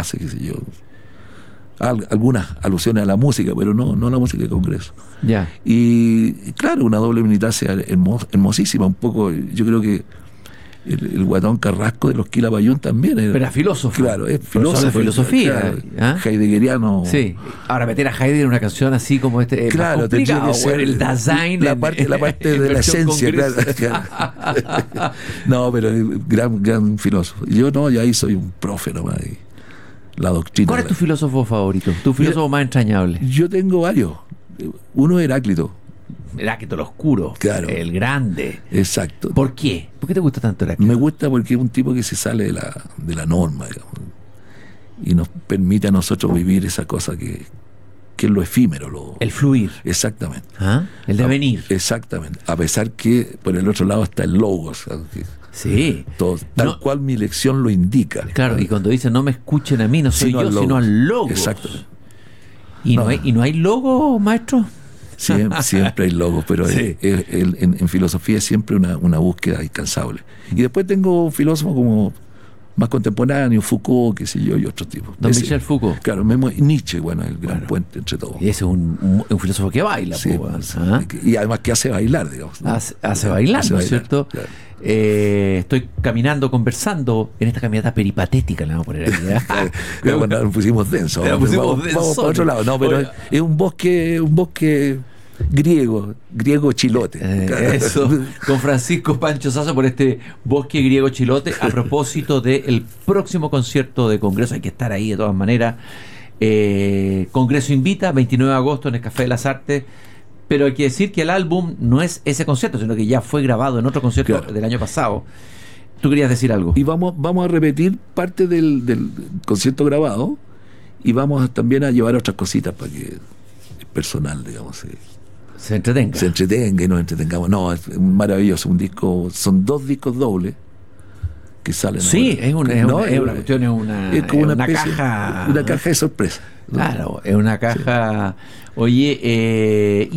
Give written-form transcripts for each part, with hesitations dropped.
hace, qué sé yo. Algunas alusiones a la música, pero no a la música de Congreso. Ya. Y claro, una doble militancia hermosísima, un poco, yo creo que el Guatón Carrasco de los Quilapayún también pero era filósofo. Claro, es filósofo de filosofía. Claro, heideggeriano. Sí. Ahora meter a Heidegger en una canción así como este, claro, más complicado, ser el Dasein, la parte de la esencia, claro. No, pero gran filósofo. Yo ahí soy un profe nomás. La doctrina. ¿Cuál es tu filósofo favorito? ¿Tu filósofo más entrañable? Yo tengo varios. Uno es Heráclito. Heráclito el oscuro, claro. El grande. Exacto. ¿Por qué? ¿Por qué te gusta tanto Heráclito? Me gusta porque es un tipo que se sale de la norma, digamos, y nos permite a nosotros vivir esa cosa que es lo efímero. El fluir. Exactamente. ¿Ah? El devenir. Exactamente. A pesar que por el otro lado está el logos. Sí. Todo, tal cual mi lección lo indica. Claro, y cuando dice no me escuchen a mí, no soy yo, sino al logos. Exactamente. ¿Y no hay logos, maestro? Siempre hay logos, pero sí. En filosofía es siempre una búsqueda incansable. Y después tengo un filósofo como más contemporáneo, Foucault, qué sé yo, y otros tipos. Don Michel Foucault. Claro, Nietzsche, el gran puente entre todos. Y ese es un filósofo que baila. Sí, y además que hace bailar, digamos. ¿No? Hace bailar, ¿no es cierto? Claro. Estoy caminando, conversando en esta caminata peripatética, le vamos a poner aquí. Bueno, nos pusimos denso. Vamos para otro lado. No, pero es un bosque griego chilote. Eso, con Francisco Pancho Sasso por este bosque griego chilote, a propósito del próximo concierto de Congreso. Hay que estar ahí de todas maneras. Congreso invita, 29 de agosto en el Café de las Artes. Pero hay que decir que el álbum no es ese concierto, sino que ya fue grabado en otro concierto del año pasado. ¿Tú querías decir algo? Y vamos a repetir parte del concierto grabado, y vamos también a llevar otras cositas para que el personal, digamos, se entretenga y nos entretengamos. No, es maravilloso, un disco, son 2 discos dobles que salen. Sí, es una cuestión, es como una caja. Una caja de sorpresa. Claro, es una caja. Sí. Oye,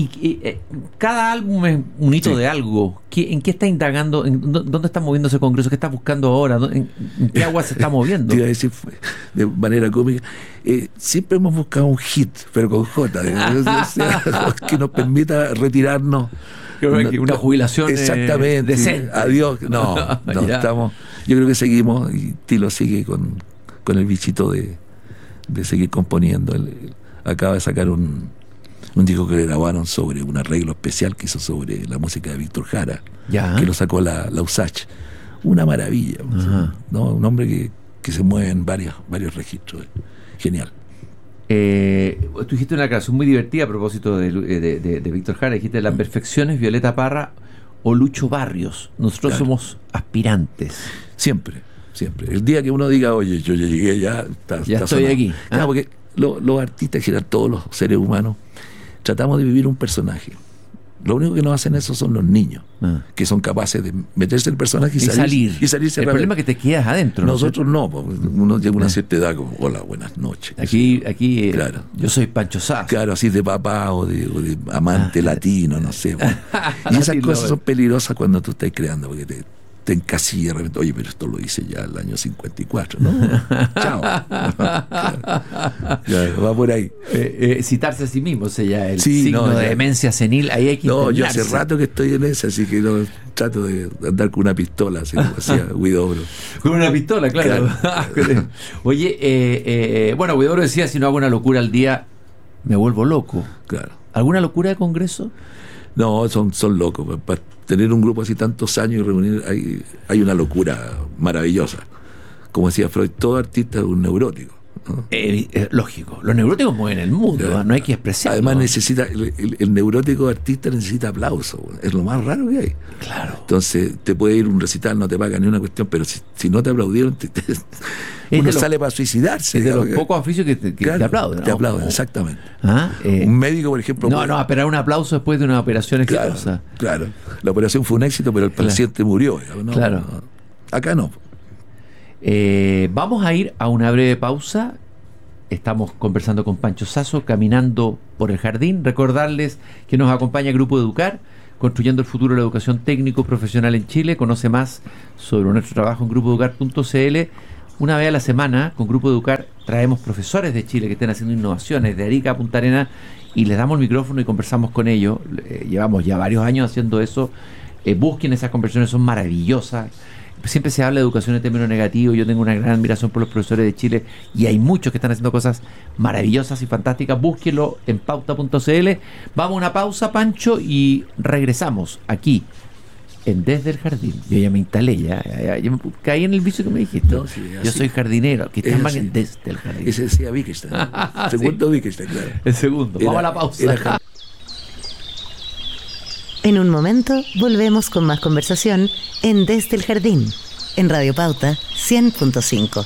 cada álbum es un hito de algo. ¿En qué está indagando? ¿Dónde está moviendo ese Congreso? ¿Qué está buscando ahora? ¿En qué agua se está moviendo? Te iba a decir de manera cómica. Siempre hemos buscado un hit, pero con J, que nos permita retirarnos. Una jubilación exactamente, decente. Adiós. No, estamos. Yo creo que seguimos, y Tilo sigue con el bichito de seguir componiendo. Acaba de sacar un disco que le grabaron sobre un arreglo especial que hizo sobre la música de Víctor Jara, que lo sacó la USACH. Una maravilla, ¿no? Un hombre que se mueve en varios registros. Genial. Tú dijiste una declaración muy divertida a propósito de Víctor Jara. Dijiste: la perfección es Violeta Parra o Lucho Barrios. Nosotros somos aspirantes. Siempre. El día que uno diga, oye, yo llegué, ya estoy sonado aquí. Porque los artistas, en general, todos los seres humanos, tratamos de vivir un personaje. Lo único que no hacen eso son los niños, que son capaces de meterse en el personaje y salirse. El problema es que te quedas adentro. Nosotros no, uno llega a una cierta edad como, hola, buenas noches. Aquí claro. Yo soy Pancho Sasso. Claro, así de papá o de amante latino, no sé. Y esas cosas son peligrosas cuando tú estás creando, porque te encasilla de repente. Oye, pero esto lo hice ya el año 54, ¿no? Chao. Ya, va por ahí. Citarse a sí mismo, o sea, ya el signo de demencia senil, ahí hay que yo hace rato que estoy en esa, así que no trato de andar con una pistola, así como hacía Huidobro. Con una pistola, claro. Oye, Huidobro decía: si no hago una locura al día, me vuelvo loco. Claro. ¿Alguna locura de Congreso? No, son locos. Para tener un grupo así tantos años y reunir, hay una locura maravillosa. Como decía Freud, todo artista es un neurótico, ¿no? Lógico, los neuróticos mueven el mundo, no hay que expresarlo. Además necesita, el neurótico artista necesita aplauso, es lo más raro que hay. Claro. Entonces te puede ir a un recital, no te paga ni una cuestión, pero si no te aplaudieron, uno sale para suidarse. Es de los pocos oficios que te aplauden. Te aplauden, exactamente. Un médico, por ejemplo. No, esperar un aplauso después de una operación exitosa. Claro. La operación fue un éxito, pero el paciente murió. Claro. Acá no. Vamos a ir a una breve pausa. Estamos conversando con Pancho Sasso, caminando por el jardín. Recordarles que nos acompaña Grupo Educar, construyendo el futuro de la educación técnico profesional en Chile. Conoce más sobre nuestro trabajo en grupoeducar.cl. una vez a la semana, con Grupo Educar, traemos profesores de Chile que estén haciendo innovaciones de Arica a Punta Arenas y les damos el micrófono y conversamos con ellos. Llevamos ya varios años haciendo eso. Busquen esas conversaciones, son maravillosas. Siempre se habla de educación en términos negativos. Yo tengo una gran admiración por los profesores de Chile y hay muchos que están haciendo cosas maravillosas y fantásticas. Búsquenlo en pauta.cl. Vamos a una pausa, Pancho, y regresamos aquí en Desde el Jardín. Yo ya me instalé, ya me caí en el vicio que me dijiste. No, sí, yo soy jardinero, que está más en Desde el Jardín. Ese decía Wittgenstein. Segundo Wittgenstein, claro. El segundo. Vamos a la pausa. En un momento volvemos con más conversación en Desde el Jardín, en Radio Pauta 100.5.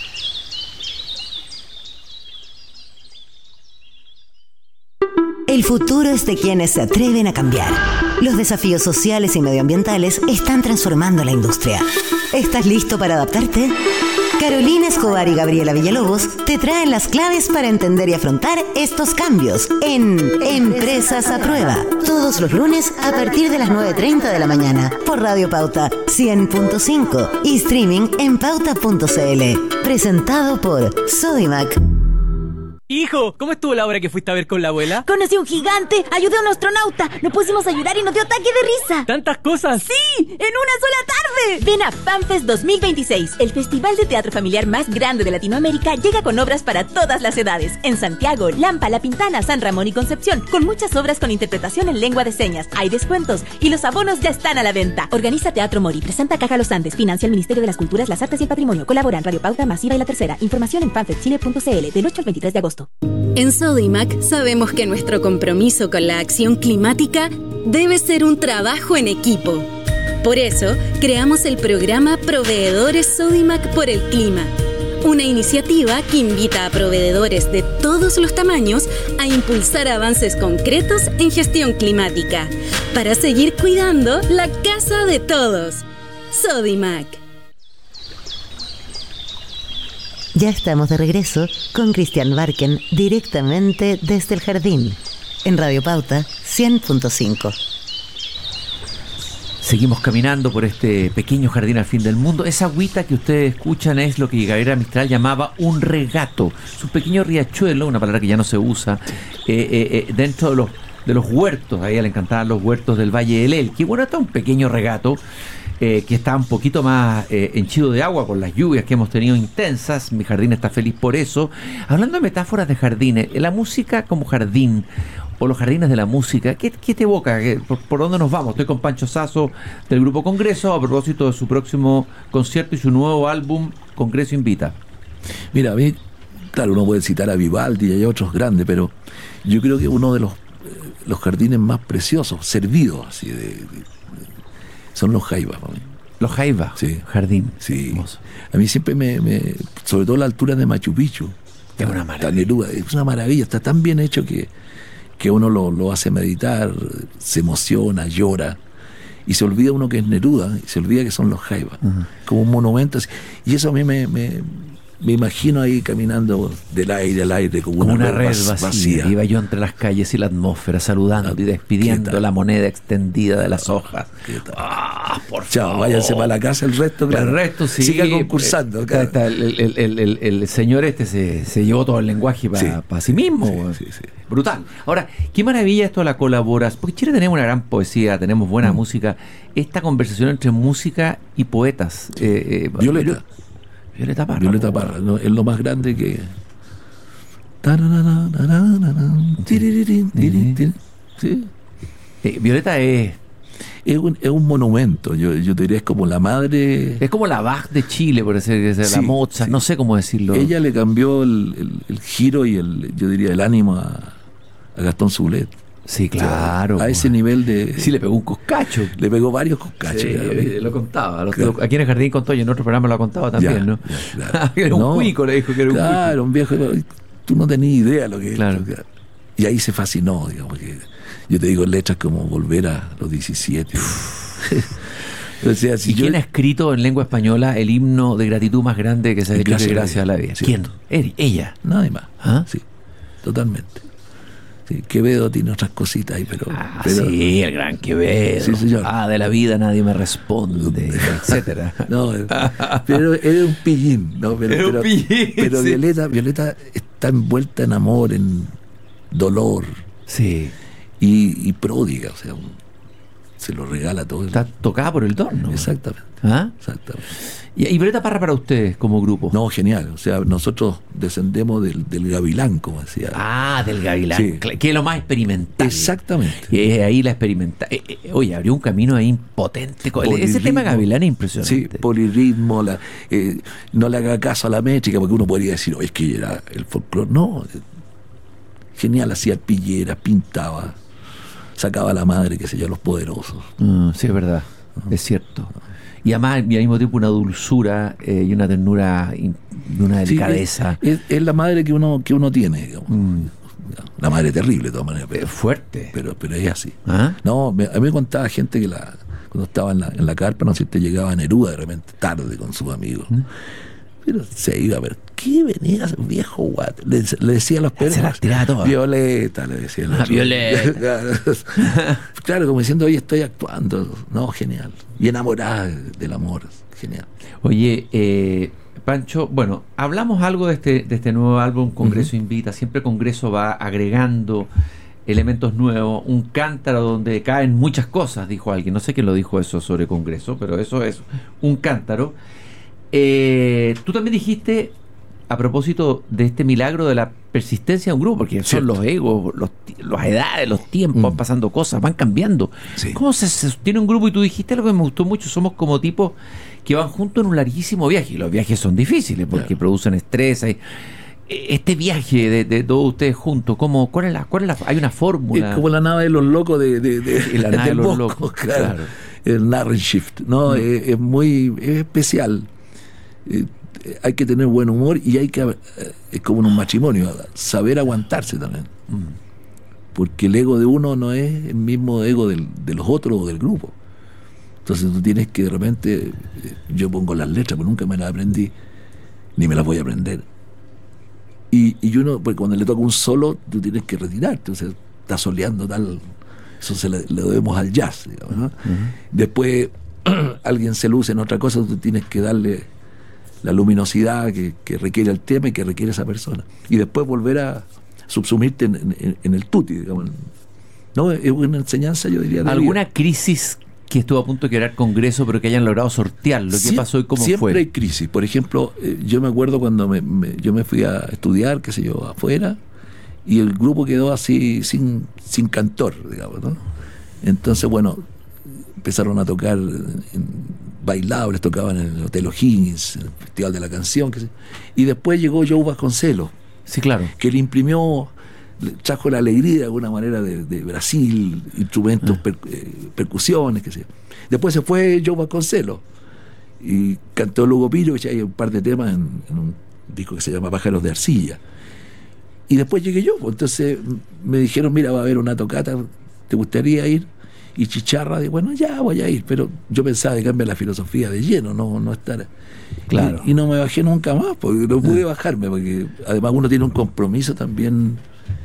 El futuro es de quienes se atreven a cambiar. Los desafíos sociales y medioambientales están transformando la industria. ¿Estás listo para adaptarte? Carolina Escobar y Gabriela Villalobos te traen las claves para entender y afrontar estos cambios en Empresas a Prueba. Todos los lunes a partir de las 9:30 de la mañana por Radio Pauta 100.5 y streaming en pauta.cl. Presentado por Sodimac. Hijo, ¿cómo estuvo la hora que fuiste a ver con la abuela? Conocí a un gigante, ayudé a un astronauta, nos pusimos a llorar y nos dio ataque de risa. ¿Tantas cosas? ¡Sí! ¡En una sola tarde! Ven a FanFest 2026, el festival de teatro familiar más grande de Latinoamérica llega con obras para todas las edades. En Santiago, Lampa, La Pintana, San Ramón y Concepción, con muchas obras con interpretación en lengua de señas. Hay descuentos y los abonos ya están a la venta. Organiza Teatro Mori, presenta Caja Los Andes, financia el Ministerio de las Culturas, las Artes y el Patrimonio. Colaboran Radio Pauta, Masiva y La Tercera. Información en fanfestchile.cl del 8 al 23 de agosto. En Sodimac sabemos que nuestro compromiso con la acción climática debe ser un trabajo en equipo. Por eso, creamos el programa Proveedores Sodimac por el Clima, una iniciativa que invita a proveedores de todos los tamaños a impulsar avances concretos en gestión climática, para seguir cuidando la casa de todos. Sodimac. Ya estamos de regreso con Cristian Barken directamente desde el jardín en Radio Pauta 100.5. Seguimos caminando por este pequeño jardín al fin del mundo. Esa agüita que ustedes escuchan es lo que Gabriela Mistral llamaba un regato. Es un pequeño riachuelo, una palabra que ya no se usa, dentro de los huertos. A ella le encantaban los huertos del Valle del Elqui. Bueno, está un pequeño regato que está un poquito más henchido de agua con las lluvias que hemos tenido intensas. Mi jardín está feliz por eso. Hablando de metáforas de jardines, la música como jardín, o los jardines de la música, ¿qué te evoca? ¿Por dónde nos vamos? Estoy con Pancho Sasso del Grupo Congreso a propósito de su próximo concierto y su nuevo álbum Congreso Invita. Mira, a mí, claro, uno puede citar a Vivaldi y hay otros grandes, pero yo creo que uno de los jardines más preciosos, servidos así son los jaivas. Los jaivas, sí. Jardín. Sí. Hermoso. A mí siempre sobre todo la altura de Machu Picchu. Es una maravilla. Neruda, es una maravilla, está tan bien hecho que uno lo hace meditar, se emociona, llora, y se olvida uno que es Neruda, y se olvida que son los jaivas, como un monumento así. Y eso a mí me imagino ahí caminando del aire al aire como una red vacía. Iba yo entre las calles y la atmósfera saludando y despidiendo la moneda extendida de las hojas. Por Chao, favor. Váyanse para la casa, el resto, claro. El resto sí. Siga concursando. Claro. El señor se llevó todo el lenguaje para sí mismo. Sí. Brutal. Ahora, qué maravilla esto de la colaboración. Porque en Chile tenemos una gran poesía, tenemos buena música. Esta conversación entre música y poetas. Violeta Parra, ¿no? Es lo más grande que... ¿Sí? Violeta es un monumento, yo te diría, es como la madre... Es como la Bach de Chile, por decir, la Mozart, no sé cómo decirlo. Ella le cambió el giro y yo diría el ánimo a Gastón Soulet. Sí, claro. O sea, a ese nivel de... Sí, le pegó un coscacho. Le pegó varios coscachos. Sí, lo contaba. Aquí en el Jardín contó, y en otro programa lo contaba también, ¿no? Claro. Era un cuico, le dijo que era un cuico. Claro, un viejo. Tú no tenías idea lo que claro. es. Y ahí se fascinó, digamos. Que yo te digo letras como Volver a los 17. O sea, ¿Y quién ha escrito en lengua española el himno de gratitud más grande que se ha hecho gracias a la vida? Sí. ¿Quién? Ella. Nadie más. ¿Ah? Sí, totalmente. Sí, Quevedo tiene otras cositas ahí, pero sí, el gran Quevedo. Sí, señor. De la vida nadie me responde, etcétera. No, pero era un pillín, ¿no? Pero sí. Violeta está envuelta en amor, en dolor. Sí. Y pródiga, o sea, se lo regala todo. Está tocada por el don, ¿no? Exactamente. Exactamente. ¿Y Violeta Parra para ustedes como grupo? No, genial. O sea, nosotros descendemos del gavilán, como decía. Del gavilán, sí. Que es lo más experimental. Exactamente. Y ahí la experimenta. Oye, abrió un camino ahí impotente. Ese tema gavilán es impresionante. Sí, polirritmo, no le haga caso a la métrica, porque uno podría decir, es que era el folclore. No, genial, hacía pilleras, pintaba, sacaba a la madre, qué sé yo, los poderosos. Sí, es verdad, es cierto. Y además, al mismo tiempo, una dulzura y una ternura y una delicadeza. Sí, es la madre que uno tiene, digamos. La madre terrible, de todas maneras. Es fuerte. Pero es así. No, a mí me contaba gente que cuando estaba en la carpa, no sé, te llegaba Neruda de repente, tarde con sus amigos. Pero se iba a ver, ¿qué venía ese viejo guato? Le decía a los perros. Se las tiraba todas. Violeta, le decía. Violeta. Claro, como diciendo, oye, estoy actuando. No, genial. Y enamorada del amor. Genial. Oye, Pancho, bueno, hablamos algo de este nuevo álbum, Congreso Invita. Siempre Congreso va agregando elementos nuevos, un cántaro donde caen muchas cosas, dijo alguien. No sé quién lo dijo eso sobre Congreso, pero eso es un cántaro. Tú también dijiste, a propósito de este milagro de la persistencia de un grupo, porque son los egos, las edades, los tiempos, van pasando cosas, van cambiando. Sí. ¿Cómo se sostiene un grupo? Y tú dijiste algo que me gustó mucho, somos como tipos que van juntos en un larguísimo viaje, y los viajes son difíciles porque producen estrés. Este viaje de todos ustedes juntos, ¿cuál es la hay una fórmula? Es como la nave de los locos la nave de los locos, claro. El Narrenshift, ¿no? Es muy especial. Hay que tener buen humor y es como en un matrimonio, saber aguantarse también, porque el ego de uno no es el mismo ego de los otros o del grupo. Entonces tú tienes que de repente, yo pongo las letras, pero nunca me las aprendí, ni me las voy a aprender, y uno, pues cuando le toca un solo, tú tienes que retirarte, o sea, está soleando tal, eso se le debemos al jazz, digamos, ¿no? Después alguien se luce en otra cosa, tú tienes que darle la luminosidad que requiere el tema y que requiere esa persona, y después volver a subsumirte en el tutti, digamos. No, es una enseñanza, yo diría, de ¿alguna vida. crisis que estuvo a punto de quebrar Congreso pero que hayan logrado sortearlo? ¿Qué pasó y cómo siempre fue? Siempre hay crisis. Por ejemplo, yo me acuerdo cuando yo me fui a estudiar, qué sé yo, afuera, y el grupo quedó así sin cantor, digamos, ¿no? Entonces, bueno, empezaron a tocar bailables, tocaban en el Hotel O'Higgins, en el Festival de la Canción, y después llegó Joe Vasconcelos, sí, claro, que le trajo la alegría de alguna manera de Brasil, instrumentos, percusiones, qué sé yo. Después se fue Joe Vasconcelos y cantó Lugo Pillo, que hay un par de temas en un disco que se llama Pájaros de Arcilla, y después llegué yo. Entonces me dijeron, mira, va a haber una tocata, ¿te gustaría ir? Y Chicharra, bueno, ya voy a ir, pero yo pensaba de cambiar la filosofía de lleno, no estar. Claro. Y no me bajé nunca más, porque no pude bajarme, porque además uno tiene un compromiso también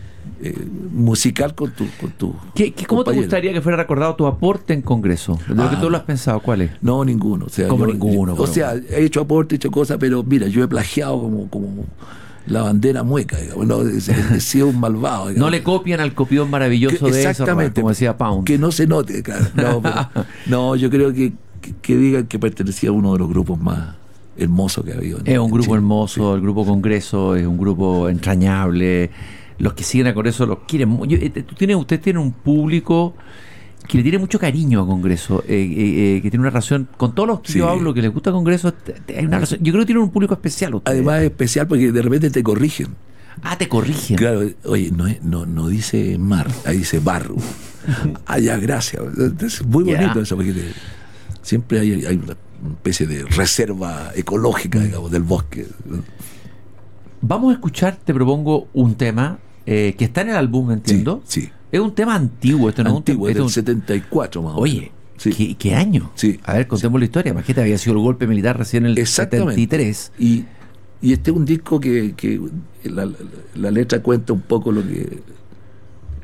musical con tu ¿Cómo te gustaría que fuera recordado tu aporte en Congreso? De lo que tú lo has pensado, ¿cuál es? No, ninguno. O sea, ninguno? O sea, he hecho aporte, he hecho cosas, pero mira, yo he plagiado como la bandera mueca, digamos. No, he sido un malvado, digamos. No le copian al copión maravilloso de eso, como decía Pound. Que no se note, claro. No, yo creo que digan que pertenecía a uno de los grupos más hermosos que ha habido. Es un grupo Chile. hermoso, sí. El grupo Congreso es un grupo entrañable. Los que siguen a Congreso los quieren. Usted tiene un público que le tiene mucho cariño a Congreso, que tiene una relación con todos los que yo hablo que les gusta Congreso. Hay una relación, yo creo que tiene un público especial. Además es especial porque de repente te corrigen. Te corrigen. Claro, oye, no dice mar, ahí dice bar. Ya, gracias. Es muy bonito eso, porque siempre hay una especie de reserva ecológica, digamos, del bosque. Vamos a escuchar, te propongo un tema que está en el álbum, entiendo. Sí. Es un tema antiguo, esto no antiguo, es del 74 más o menos. Oye, sí. ¿Qué año? Sí. A ver, contemos la historia. Más que te había sido el golpe militar recién en el 73. Y este es un disco que la letra cuenta un poco lo que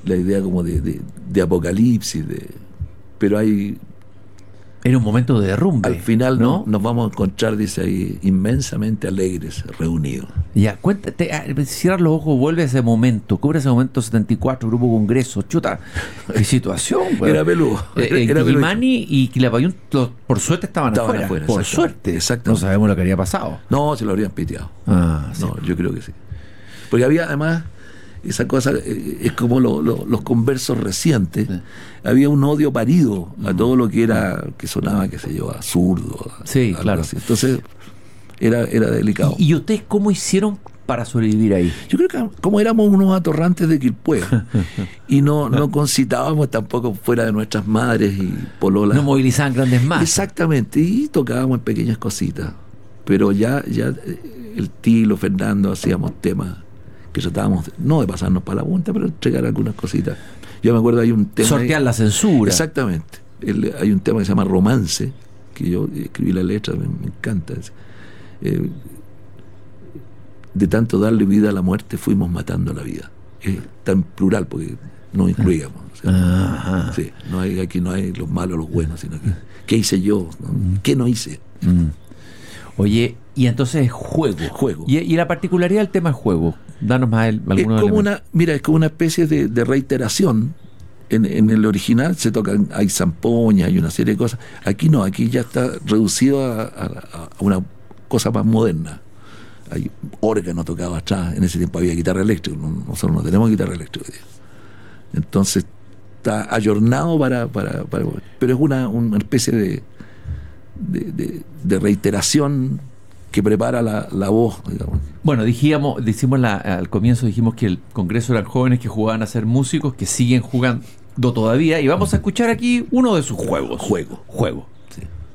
la idea como de apocalipsis, pero hay... Era un momento de derrumbe. Al final ¿no? nos vamos a encontrar, dice ahí, inmensamente alegres, reunidos. Ya, cuéntate, cierra los ojos, vuelve a ese momento. ¿Cómo era ese momento 74, Grupo Congreso? Chuta, qué situación. Era peludo. Era Guimani y Quilapayún, por suerte estaban afuera. Por suerte. Exacto. No sabemos lo que habría pasado. No, se lo habrían piteado. Sí. No, yo creo que sí. Porque había además... Esa cosa es como los conversos recientes. Sí. Había un odio parido a todo lo que sonaba, qué sé yo, absurdo. Sí, claro. Así. Entonces era delicado. ¿Y ustedes cómo hicieron para sobrevivir ahí? Yo creo que como éramos unos atorrantes de Quilpué y no concitábamos tampoco fuera de nuestras madres y pololas. No movilizaban grandes masas. Exactamente, y tocábamos en pequeñas cositas. Pero ya el Tilo, Fernando, hacíamos temas que tratábamos no de pasarnos para la punta, pero entregar algunas cositas. Yo me acuerdo, hay un tema... Sortear la censura. Exactamente. Hay un tema que se llama Romance, que yo escribí la letra, me encanta. De tanto darle vida a la muerte, fuimos matando la vida. Tan plural, porque no incluíamos. O sea, sí, aquí no hay los malos, los buenos, sino que ¿qué hice yo? ¿No? ¿Qué no hice? Oye, y entonces juego. Y la particularidad del tema es juego. Danos más algunos elementos. Es como una especie de reiteración. En el original se tocan, hay zampoña, hay una serie de cosas. Aquí no, aquí ya está reducido a una cosa más moderna. Hay órgano tocado atrás. En ese tiempo había guitarra eléctrica. Nosotros no tenemos guitarra eléctrica. Entonces está ayornado pero es una especie de reiteración que prepara la voz, digamos. Bueno, al comienzo dijimos que el Congreso eran jóvenes que jugaban a ser músicos, que siguen jugando todavía, y vamos a escuchar aquí uno de sus juegos. Juego. Sí.